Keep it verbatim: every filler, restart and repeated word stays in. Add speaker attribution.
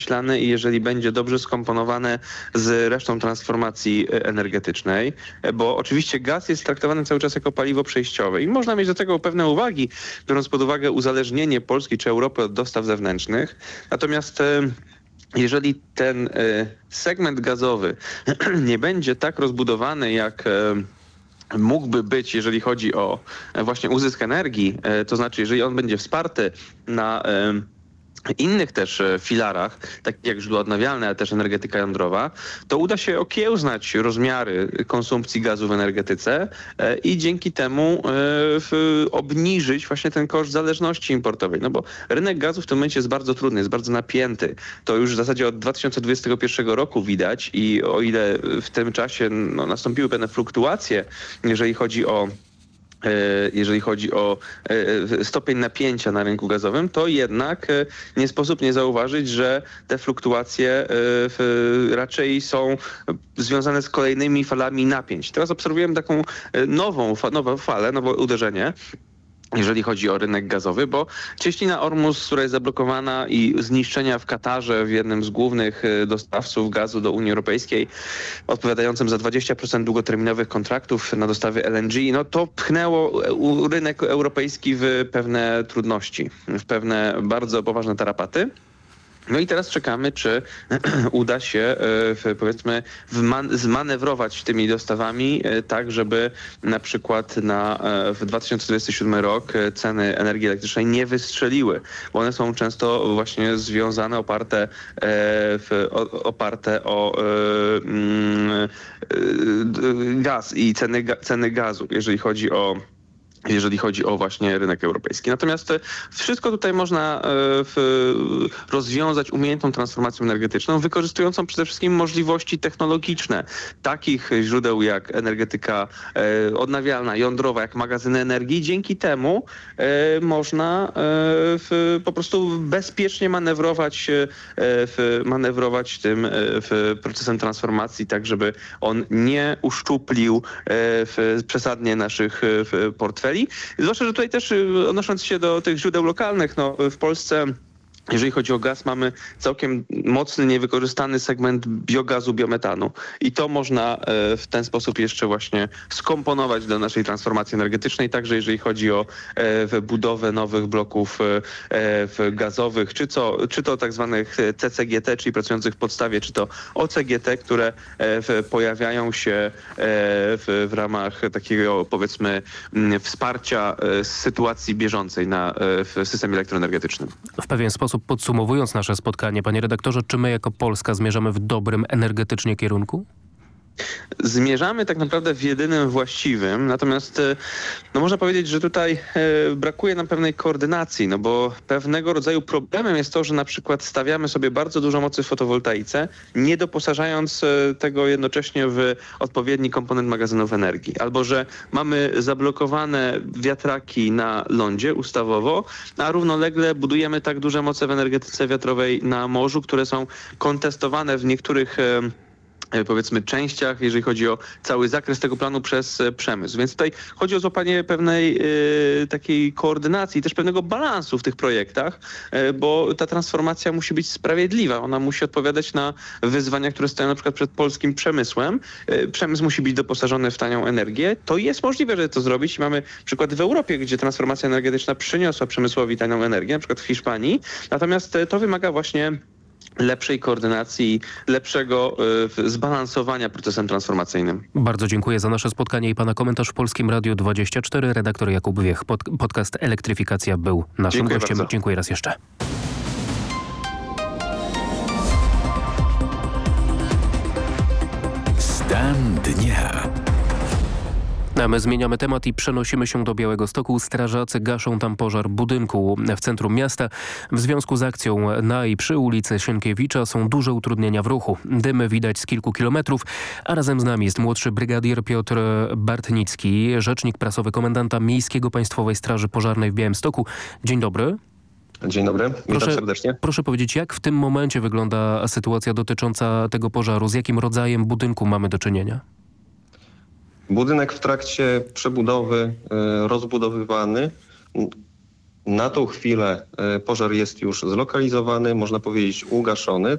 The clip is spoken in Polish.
Speaker 1: przemyślane i jeżeli będzie dobrze skomponowane z resztą transformacji energetycznej, bo oczywiście gaz jest traktowany cały czas jako paliwo przejściowe i można mieć do tego pewne uwagi, biorąc pod uwagę uzależnienie Polski czy Europy od dostaw zewnętrznych. Natomiast jeżeli ten segment gazowy nie będzie tak rozbudowany, jak mógłby być, jeżeli chodzi o właśnie uzysk energii, to znaczy jeżeli on będzie wsparty na innych też filarach, takich jak źródła odnawialne, ale też energetyka jądrowa, to uda się okiełznać rozmiary konsumpcji gazu w energetyce i dzięki temu obniżyć właśnie ten koszt zależności importowej. No bo rynek gazu w tym momencie jest bardzo trudny, jest bardzo napięty. To już w zasadzie od dwa tysiące dwudziestego pierwszego roku widać i o ile w tym czasie no, nastąpiły pewne fluktuacje, jeżeli chodzi o jeżeli chodzi o stopień napięcia na rynku gazowym, to jednak nie sposób nie zauważyć, że te fluktuacje raczej są związane z kolejnymi falami napięć. Teraz obserwujemy taką nową, nową falę, nowe uderzenie, jeżeli chodzi o rynek gazowy, bo cieśnina Ormus, która jest zablokowana i zniszczenia w Katarze, w jednym z głównych dostawców gazu do Unii Europejskiej, odpowiadającym za dwadzieścia procent długoterminowych kontraktów na dostawy L N G, no to pchnęło rynek europejski w pewne trudności, w pewne bardzo poważne tarapaty. No i teraz czekamy, czy uda się powiedzmy zmanewrować tymi dostawami tak, żeby na przykład na, w dwa tysiące dwudziesty siódmy rok ceny energii elektrycznej nie wystrzeliły, bo one są często właśnie związane, oparte, w, oparte o gaz i ceny, ceny gazu, jeżeli chodzi o jeżeli chodzi o właśnie rynek europejski. Natomiast wszystko tutaj można rozwiązać umiejętną transformacją energetyczną, wykorzystującą przede wszystkim możliwości technologiczne takich źródeł jak energetyka odnawialna, jądrowa, jak magazyny energii. Dzięki temu można po prostu bezpiecznie manewrować, manewrować tym procesem transformacji, tak żeby on nie uszczuplił przesadnie naszych portfeli. Zwłaszcza, że tutaj też odnosząc się do tych źródeł lokalnych, no w Polsce, jeżeli chodzi o gaz, mamy całkiem mocny, niewykorzystany segment biogazu, biometanu. I to można w ten sposób jeszcze właśnie skomponować do naszej transformacji energetycznej, także jeżeli chodzi o budowę nowych bloków gazowych, czy, co, czy to tak zwanych C C G T, czyli pracujących w podstawie, czy to O C G T, które pojawiają się w, w ramach takiego, powiedzmy, wsparcia sytuacji bieżącej na, w systemie elektroenergetycznym.
Speaker 2: W pewien sposób podsumowując nasze spotkanie, panie redaktorze, czy my jako Polska zmierzamy w dobrym energetycznie kierunku?
Speaker 1: Zmierzamy tak naprawdę w jedynym właściwym, natomiast no można powiedzieć, że tutaj e, brakuje nam pewnej koordynacji, no bo pewnego rodzaju problemem jest to, że na przykład stawiamy sobie bardzo dużo mocy w fotowoltaice, nie doposażając e, tego jednocześnie w odpowiedni komponent magazynów energii. Albo że mamy zablokowane wiatraki na lądzie ustawowo, a równolegle budujemy tak duże moce w energetyce wiatrowej na morzu, które są kontestowane w niektórych e, powiedzmy częściach, jeżeli chodzi o cały zakres tego planu przez przemysł. Więc tutaj chodzi o złapanie pewnej y, takiej koordynacji, też pewnego balansu w tych projektach, y, bo ta transformacja musi być sprawiedliwa. Ona musi odpowiadać na wyzwania, które stoją na przykład przed polskim przemysłem. Y, przemysł musi być doposażony w tanią energię. To jest możliwe, żeby to zrobić. Mamy przykład w Europie, gdzie transformacja energetyczna przyniosła przemysłowi tanią energię, na przykład w Hiszpanii. Natomiast to wymaga właśnie lepszej koordynacji, lepszego y, zbalansowania procesem transformacyjnym.
Speaker 2: Bardzo dziękuję za nasze spotkanie i pana komentarz w Polskim Radiu dwadzieścia cztery. Redaktor Jakub Wiech. Pod, podcast Elektryfikacja był naszym
Speaker 1: Dziękuję
Speaker 2: gościem.
Speaker 1: bardzo.
Speaker 2: Dziękuję raz jeszcze.
Speaker 3: Stan dnia.
Speaker 2: A my zmieniamy temat i przenosimy się do Białegostoku. Strażacy gaszą tam pożar budynku w centrum miasta. W związku z akcją na i przy ulicy Sienkiewicza są duże utrudnienia w ruchu. Dymy widać z kilku kilometrów, a razem z nami jest młodszy brygadier Piotr Bartnicki, rzecznik prasowy komendanta Miejskiego Państwowej Straży Pożarnej w Białymstoku. Dzień dobry.
Speaker 4: Dzień dobry, witam
Speaker 2: proszę,
Speaker 4: serdecznie.
Speaker 2: Proszę powiedzieć, jak w tym momencie wygląda sytuacja dotycząca tego pożaru? Z jakim rodzajem budynku mamy do czynienia?
Speaker 4: Budynek w trakcie przebudowy, rozbudowywany. Na tą chwilę pożar jest już zlokalizowany, można powiedzieć ugaszony.